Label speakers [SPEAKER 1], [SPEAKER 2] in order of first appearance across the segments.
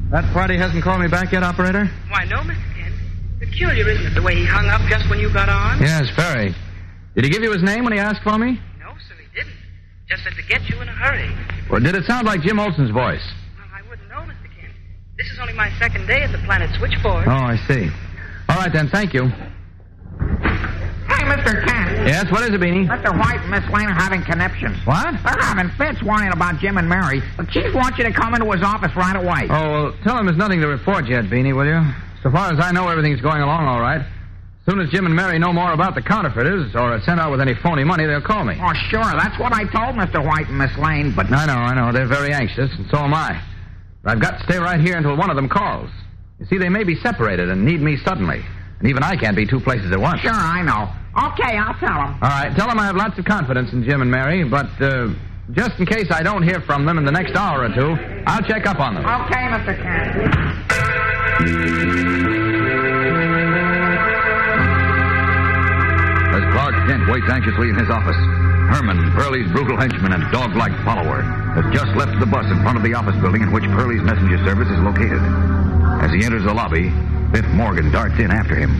[SPEAKER 1] That party hasn't called me back yet, operator?
[SPEAKER 2] Why, no, Mr. Kent. Peculiar, isn't it, the way he hung up just when you got on?
[SPEAKER 1] Yes, very. Did he give you his name when he asked for me?
[SPEAKER 2] No, sir, he didn't. Just said to get you in a hurry.
[SPEAKER 1] Or did it sound like Jim Olsen's voice?
[SPEAKER 2] Well, I wouldn't know, Mr. Kent. This is only my second day at the Planet Switchboard.
[SPEAKER 1] Oh, I see. All right, then, thank you.
[SPEAKER 3] Hey, Mr. Kent.
[SPEAKER 1] Yes, what is it, Beanie?
[SPEAKER 3] Mr. White and Miss Lane are having conniptions.
[SPEAKER 1] What?
[SPEAKER 3] They're having fits worrying about Jim and Mary. The chief wants you to come into his office right away.
[SPEAKER 1] Oh, well, tell him there's nothing to report yet, Beanie, will you? So far as I know, everything's going along all right. As soon as Jim and Mary know more about the counterfeiters or are sent out with any phony money, they'll call me.
[SPEAKER 3] Oh, sure. That's what I told Mr. White and Miss Lane, but...
[SPEAKER 1] I know. They're very anxious, and so am I. But I've got to stay right here until one of them calls. You see, they may be separated and need me suddenly. And even I can't be two places at once.
[SPEAKER 3] Sure, I know. Okay, I'll tell him.
[SPEAKER 1] All right, tell them I have lots of confidence in Jim and Mary, but just in case I don't hear from them in the next hour or two, I'll check up on them.
[SPEAKER 3] Okay, Mr. Kent.
[SPEAKER 4] As Clark Kent waits anxiously in his office, Herman, Pearlie's brutal henchman and dog-like follower, has just left the bus in front of the office building in which Pearlie's messenger service is located. As he enters the lobby, Biff Morgan darts in after him.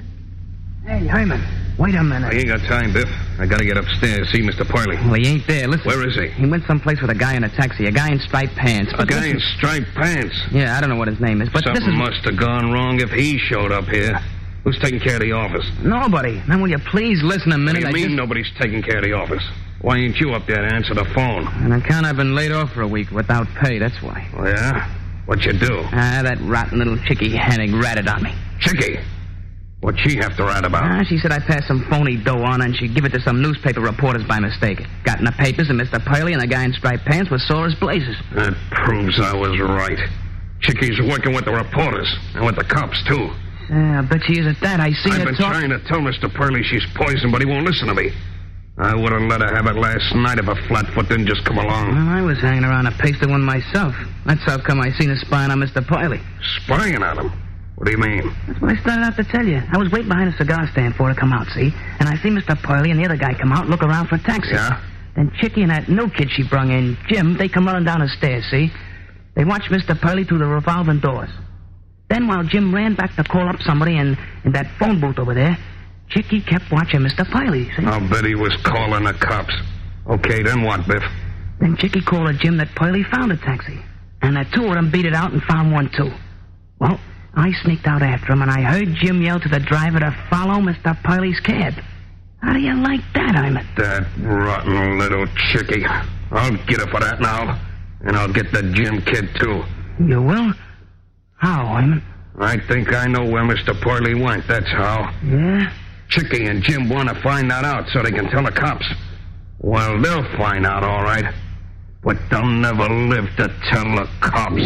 [SPEAKER 2] Hey, Herman, wait a minute.
[SPEAKER 5] I ain't got time, Biff. I gotta get upstairs, see Mr. Pearlie.
[SPEAKER 2] Well, he ain't there. Listen.
[SPEAKER 5] Where is he?
[SPEAKER 2] He went someplace with a guy in a taxi, a guy in striped pants.
[SPEAKER 5] A guy in striped pants?
[SPEAKER 2] Yeah, I don't know what his name is, but
[SPEAKER 5] Something must have gone wrong if he showed up here. Who's taking care of the office?
[SPEAKER 2] Nobody. Now, will you please listen a minute?
[SPEAKER 5] What do you mean nobody's taking care of the office? Why ain't you up there to answer the phone?
[SPEAKER 2] On account I've been laid off for a week without pay, that's why.
[SPEAKER 5] Oh, yeah? What'd you do?
[SPEAKER 2] That rotten little chickie Hennig ratted on me.
[SPEAKER 5] Chickie? What'd she have to rat about?
[SPEAKER 2] She said I passed some phony dough on and she'd give it to some newspaper reporters by mistake. Got in the papers and Mr. Pearlie and the guy in striped pants was sore as blazes.
[SPEAKER 5] That proves I was right. Chickie's working with the reporters and with the cops, too.
[SPEAKER 2] I bet she is at that. I've
[SPEAKER 5] been trying to tell Mr. Pearlie she's poisoned, but he won't listen to me. I would have let her have it last night if a flatfoot didn't just come along.
[SPEAKER 2] Well, I was hanging around a pasted one myself. That's how come I seen her spying on Mr. Pearlie.
[SPEAKER 5] Spying on him? What do you mean?
[SPEAKER 2] That's what I started out to tell you. I was waiting behind a cigar stand for her to come out, see? And I see Mr. Pearlie and the other guy come out and look around for a taxi.
[SPEAKER 5] Yeah?
[SPEAKER 2] Then Chickie and that new kid she brung in, Jim, they come running down the stairs, see? They watched Mr. Pearlie through the revolving doors. Then while Jim ran back to call up somebody in that phone booth over there, Chickie kept watching Mr. Pearlie, see?
[SPEAKER 5] I'll bet he was calling the cops. Okay, then what, Biff?
[SPEAKER 2] Then Chickie called to Jim that Pearlie found a taxi. And the two of them beat it out and found one, too. Well, I sneaked out after him, and I heard Jim yell to the driver to follow Mr. Pearlie's cab. How do you like that, Hyman?
[SPEAKER 5] That rotten little chickie. I'll get her for that now. And I'll get the Jim kid, too.
[SPEAKER 2] You will? How, Hyman?
[SPEAKER 5] I think I know where Mr. Pearlie went, that's how.
[SPEAKER 2] Yeah?
[SPEAKER 5] Chickie and Jim want to find that out so they can tell the cops. Well, they'll find out, all right. But they'll never live to tell the cops.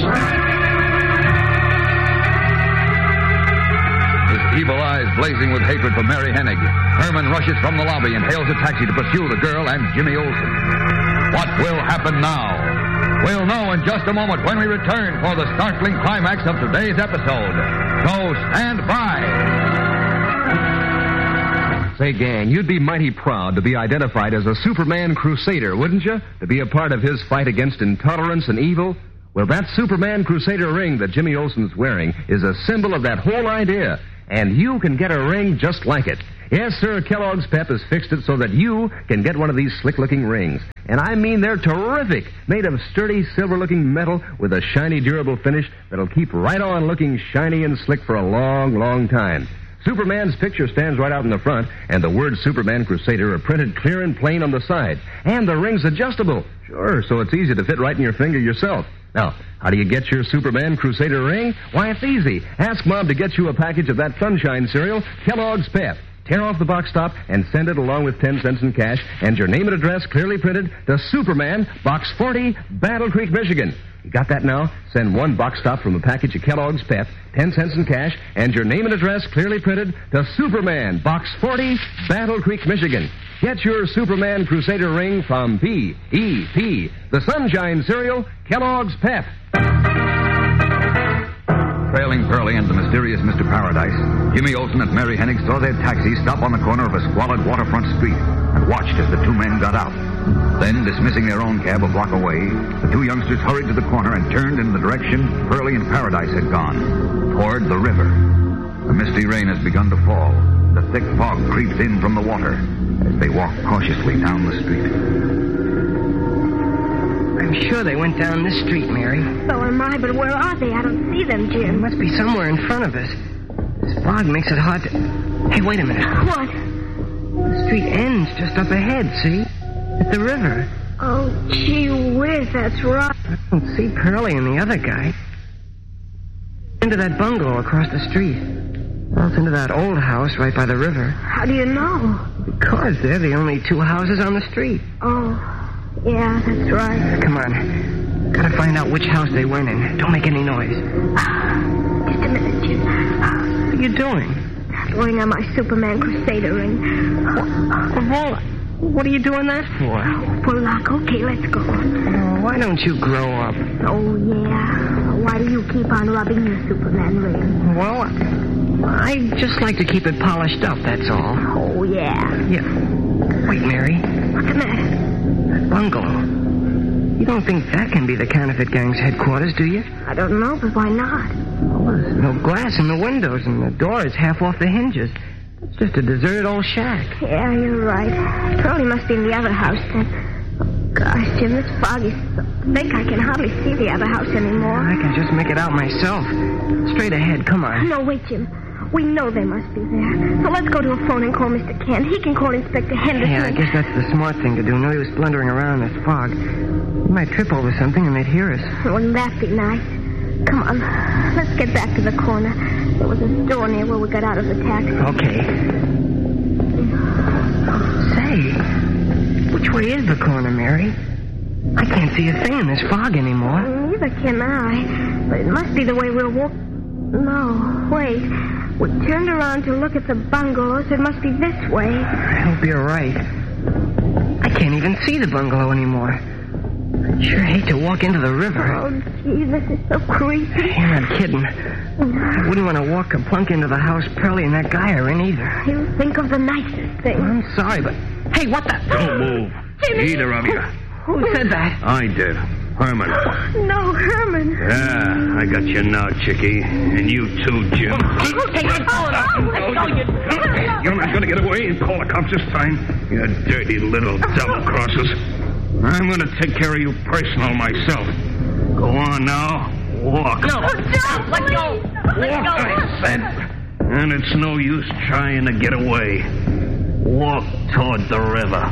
[SPEAKER 4] His evil eyes blazing with hatred for Mary Hennig, Herman rushes from the lobby and hails a taxi to pursue the girl and Jimmy Olsen. What will happen now? We'll know in just a moment when we return for the startling climax of today's episode. So stand by.
[SPEAKER 6] Say, gang, you'd be mighty proud to be identified as a Superman Crusader, wouldn't you? To be a part of his fight against intolerance and evil? Well, that Superman Crusader ring that Jimmy Olsen's wearing is a symbol of that whole idea. And you can get a ring just like it. Yes, sir, Kellogg's Pep has fixed it so that you can get one of these slick-looking rings. And I mean they're terrific. Made of sturdy, silver-looking metal with a shiny, durable finish that'll keep right on looking shiny and slick for a long, long time. Superman's picture stands right out in the front, and the words Superman Crusader are printed clear and plain on the side. And the ring's adjustable. Sure, so it's easy to fit right in your finger yourself. Now, how do you get your Superman Crusader ring? Why, it's easy. Ask Mom to get you a package of that Sunshine cereal, Kellogg's Pep. Tear off the box top and send it along with 10 cents in cash and your name and address clearly printed to Superman, Box 40, Battle Creek, Michigan. You got that now? Send one box top from a package of Kellogg's Pep, 10 cents in cash, and your name and address clearly printed to Superman, Box 40, Battle Creek, Michigan. Get your Superman Crusader ring from P.E.P., the Sunshine cereal, Kellogg's Pep.
[SPEAKER 4] Trailing Pearlie and the mysterious Mr. Paradise, Jimmy Olsen and Mary Hennig saw their taxi stop on the corner of a squalid waterfront street and watched as the two men got out. Then, dismissing their own cab a block away, the two youngsters hurried to the corner and turned in the direction Pearlie and Paradise had gone, toward the river. The misty rain has begun to fall. The thick fog creeps in from the water as they walk cautiously down the street.
[SPEAKER 7] I'm sure they went down this street, Mary.
[SPEAKER 8] So am I, but where are they? I don't see them,
[SPEAKER 7] They
[SPEAKER 8] Jim.
[SPEAKER 7] must be somewhere in front of us. This fog makes it hard to... Hey, wait a minute.
[SPEAKER 8] What?
[SPEAKER 7] The street ends just up ahead, see? At the river.
[SPEAKER 8] Oh, gee whiz, that's right.
[SPEAKER 7] I don't see Pearlie and the other guy. Into that bungalow across the street. Else into that old house right by the river.
[SPEAKER 8] How do you know?
[SPEAKER 7] Because they're the only two houses on the street.
[SPEAKER 8] Oh, yeah, that's right.
[SPEAKER 7] Come on. Gotta find out which house they went in. Don't make any noise.
[SPEAKER 8] Just a minute, Jim.
[SPEAKER 7] What are you doing?
[SPEAKER 8] Throwing on my Superman Crusader ring.
[SPEAKER 7] Well, what are you doing that for?
[SPEAKER 8] For luck. Okay, let's go.
[SPEAKER 7] Oh, why don't you grow up?
[SPEAKER 8] Oh, yeah. Why do you keep on rubbing your Superman ring?
[SPEAKER 7] Well, I just like to keep it polished up, that's all.
[SPEAKER 8] Oh, yeah.
[SPEAKER 7] Yeah. Wait, Mary.
[SPEAKER 8] What's the matter?
[SPEAKER 7] That bungalow. You don't think that can be the counterfeit gang's headquarters, do you?
[SPEAKER 8] I don't know, but why not?
[SPEAKER 7] Well, there's no glass in the windows, and the door is half off the hinges. It's just a deserted old shack.
[SPEAKER 8] Yeah, you're right. Pearlie must be in the other house, then. Oh, gosh, Jim, this fog is so thick I can hardly see the other house anymore.
[SPEAKER 7] I can just make it out myself. Straight ahead, come on.
[SPEAKER 8] No, wait, Jim. We know they must be there. So let's go to a phone and call Mr. Kent. He can call Inspector Henderson.
[SPEAKER 7] Yeah, I guess that's the smart thing to do. No use blundering around in this fog. We might trip over something and they'd hear us.
[SPEAKER 8] Wouldn't that be nice? Come on. Let's get back to the corner. There was a store near where we got out of the taxi.
[SPEAKER 7] Okay. Say, which way is the corner, Mary? I can't see a thing in this fog anymore.
[SPEAKER 8] Neither can I. But it must be the way we'll walk. No, wait. We turned around to look at the bungalows. It must be this way.
[SPEAKER 7] I hope you're right. I can't even see the bungalow anymore. I'd sure hate to walk into the river.
[SPEAKER 8] Oh, gee, this is so creepy.
[SPEAKER 7] You're not kidding. I wouldn't want to walk or plunk into the house Pearlie and that guy are in either.
[SPEAKER 8] You think of the nicest thing.
[SPEAKER 7] I'm sorry, but... Hey, what the...
[SPEAKER 5] Don't move.
[SPEAKER 8] Jimmy.
[SPEAKER 5] Either of you.
[SPEAKER 7] Who said that?
[SPEAKER 5] I did. Herman.
[SPEAKER 8] No, Herman.
[SPEAKER 5] Yeah, I got you now, Chickie. And you too, Jim.
[SPEAKER 7] Hey, let go of it.
[SPEAKER 5] You're not going to get away and call the cops this time. You dirty little double-crossers. I'm going to take care of you personal myself. Go on now. Walk.
[SPEAKER 7] No.
[SPEAKER 8] Don't,
[SPEAKER 7] Let go.
[SPEAKER 5] Walk, I said. And it's no use trying to get away. Walk toward the river.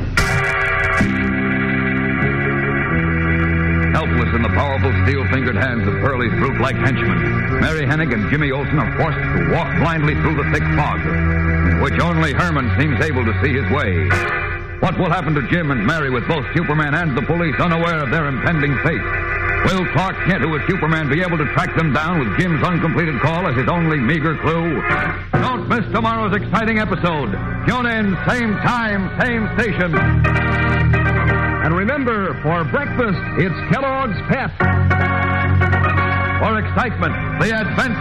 [SPEAKER 4] Helpless in the powerful steel-fingered hands of Pearlie's brute-like henchmen, Mary Hennig and Jimmy Olsen are forced to walk blindly through the thick fog, in which only Herman seems able to see his way. What will happen to Jim and Mary with both Superman and the police unaware of their impending fate? Will Clark Kent, who is Superman, be able to track them down with Jim's uncompleted call as his only meager clue? Don't miss tomorrow's exciting episode. Tune in, same time, same station.
[SPEAKER 6] And remember, for breakfast, it's Kellogg's Pep.
[SPEAKER 4] For excitement, the adventure